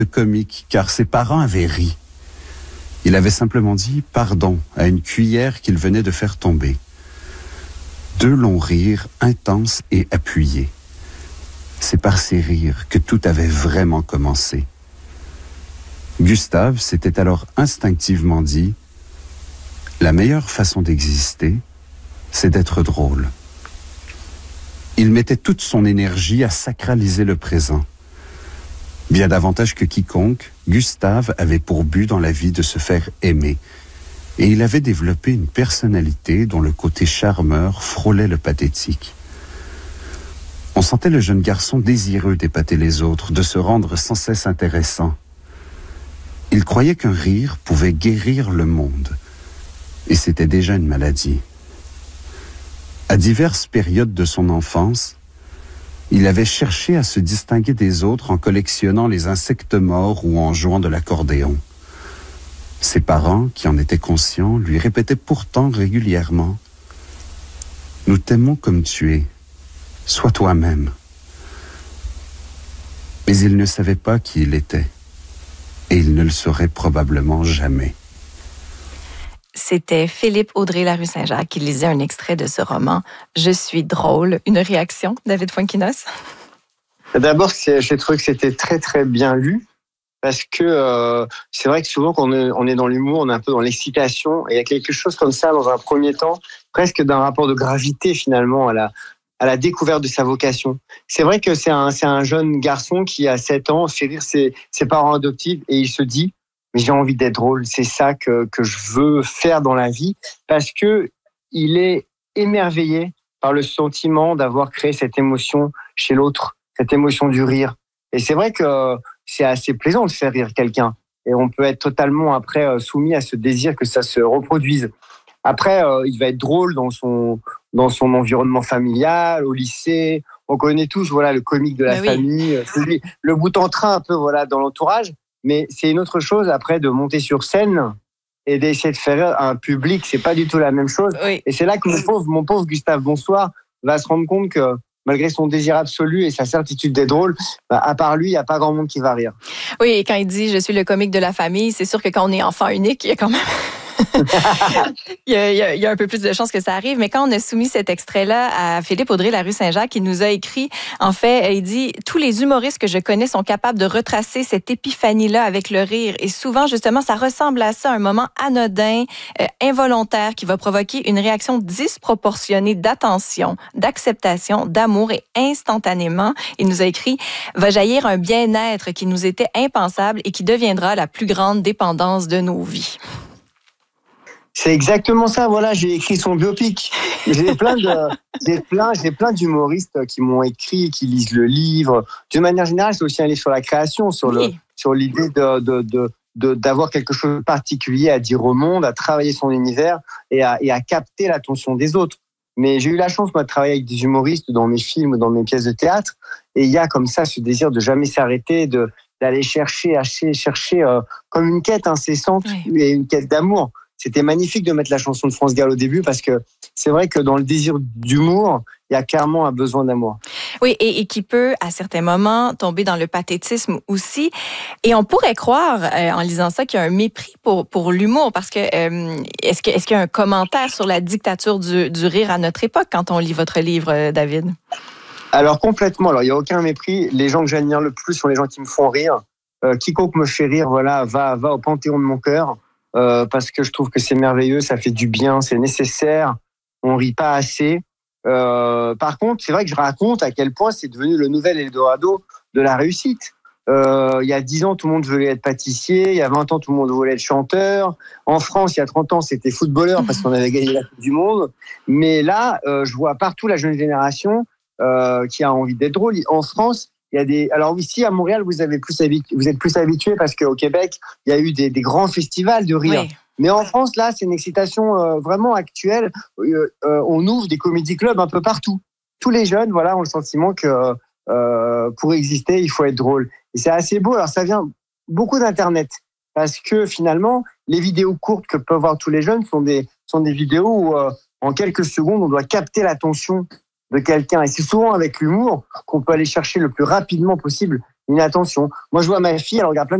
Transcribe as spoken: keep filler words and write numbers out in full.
comique car ses parents avaient ri. Il avait simplement dit « pardon » à une cuillère qu'il venait de faire tomber. Deux longs rires intenses et appuyés. C'est par ces rires que tout avait vraiment commencé. Gustave s'était alors instinctivement dit « la meilleure façon d'exister, c'est d'être drôle ». Il mettait toute son énergie à sacraliser le présent. Bien davantage que quiconque, Gustave avait pour but dans la vie de se faire aimer. Et il avait développé une personnalité dont le côté charmeur frôlait le pathétique. On sentait le jeune garçon désireux d'épater les autres, de se rendre sans cesse intéressant. Il croyait qu'un rire pouvait guérir le monde. Et c'était déjà une maladie. À diverses périodes de son enfance, il avait cherché à se distinguer des autres en collectionnant les insectes morts ou en jouant de l'accordéon. Ses parents, qui en étaient conscients, lui répétaient pourtant régulièrement « Nous t'aimons comme tu es, sois toi-même ». Mais il ne savait pas qui il était, et il ne le saurait probablement jamais. C'était Philippe Audrey-Larue-Saint-Jacques qui lisait un extrait de ce roman « Je suis drôle ». Une réaction, David Fuenquinos? D'abord, j'ai trouvé que c'était très, très bien lu. Parce que euh, c'est vrai que souvent, quand on est, on est dans l'humour, on est un peu dans l'excitation. Et il y a quelque chose comme ça, dans un premier temps, presque d'un rapport de gravité, finalement, à la, à la découverte de sa vocation. C'est vrai que c'est un, c'est un jeune garçon qui, à sept ans, fait rire ses, ses parents adoptifs et il se dit « mais j'ai envie d'être drôle, c'est ça que, que je veux faire dans la vie ». Parce que il est émerveillé par le sentiment d'avoir créé cette émotion chez l'autre, cette émotion du rire. Et c'est vrai que c'est assez plaisant de faire rire quelqu'un. Et on peut être totalement après soumis à ce désir que ça se reproduise. Après, euh, il va être drôle dans son, dans son environnement familial, au lycée. On connaît tous voilà, le comique de la ben famille, oui. Celui, le bout en train un peu voilà, dans l'entourage. Mais c'est une autre chose après de monter sur scène et d'essayer de faire rire un public. C'est pas du tout la même chose. Oui. Et c'est là que mon pauvre, mon pauvre Gustave Bonsoir va se rendre compte que malgré son désir absolu et sa certitude d'être drôle, bah, à part lui, il n'y a pas grand monde qui va rire. Oui, et quand il dit « je suis le comique de la famille », c'est sûr que quand on est enfant unique, il y a quand même... il, y a, il, y a, il y a un peu plus de chances que ça arrive, mais quand on a soumis cet extrait-là à Philippe Audrey-Larue-Saint-Jacques, il nous a écrit, en fait, il dit « tous les humoristes que je connais sont capables de retracer cette épiphanie-là avec le rire. Et souvent, justement, ça ressemble à ça, un moment anodin, euh, involontaire, qui va provoquer une réaction disproportionnée d'attention, d'acceptation, d'amour et instantanément, il nous a écrit, va jaillir un bien-être qui nous était impensable et qui deviendra la plus grande dépendance de nos vies. » C'est exactement ça, voilà, j'ai écrit son biopic. J'ai plein de, j'ai plein, j'ai plein d'humoristes qui m'ont écrit, qui lisent le livre. De manière générale, c'est aussi un livre sur la création, sur le, oui. sur l'idée de, de, de, de, d'avoir quelque chose de particulier à dire au monde, à travailler son univers et à, et à capter l'attention des autres. Mais j'ai eu la chance, moi, de travailler avec des humoristes dans mes films, dans mes pièces de théâtre. Et il y a comme ça ce désir de jamais s'arrêter, de, d'aller chercher, chercher, chercher, euh, comme une quête incessante oui. et une quête d'amour. C'était magnifique de mettre la chanson de France Gall au début parce que c'est vrai que dans le désir d'humour, il y a clairement un besoin d'amour. Oui, et, et qui peut, à certains moments, tomber dans le pathétisme aussi. Et on pourrait croire, euh, en lisant ça, qu'il y a un mépris pour, pour l'humour parce que, euh, est-ce que est-ce qu'il y a un commentaire sur la dictature du, du rire à notre époque quand on lit votre livre, euh, David? Alors complètement. Alors il n'y a aucun mépris. Les gens que j'admire le plus sont les gens qui me font rire. Euh, quiconque me fait rire, voilà, va, va au panthéon de mon cœur. Euh, parce que je trouve que c'est merveilleux, ça fait du bien, c'est nécessaire, on rit pas assez. Euh, par contre, c'est vrai que je raconte à quel point c'est devenu le nouvel Eldorado de la réussite. Euh, il y a dix ans, tout le monde voulait être pâtissier, il y a vingt ans, tout le monde voulait être chanteur. En France, il y a trente ans, c'était footballeur parce qu'on avait gagné la Coupe du Monde. Mais là, euh, je vois partout la jeune génération euh, qui a envie d'être drôle. En France, il y a des. Alors ici à Montréal, vous avez plus habitu... vous êtes plus habitués parce qu'au Québec, il y a eu des, des grands festivals de rire. Oui. Mais en France, là, c'est une excitation euh, vraiment actuelle. Euh, euh, on ouvre des comédie clubs un peu partout. Tous les jeunes, voilà, ont le sentiment que euh, pour exister, il faut être drôle. Et c'est assez beau. Alors ça vient beaucoup d'Internet parce que finalement, les vidéos courtes que peuvent voir tous les jeunes sont des sont des vidéos où euh, en quelques secondes, on doit capter l'attention de quelqu'un. Et c'est souvent avec l'humour qu'on peut aller chercher le plus rapidement possible une attention. Moi, je vois ma fille, elle regarde plein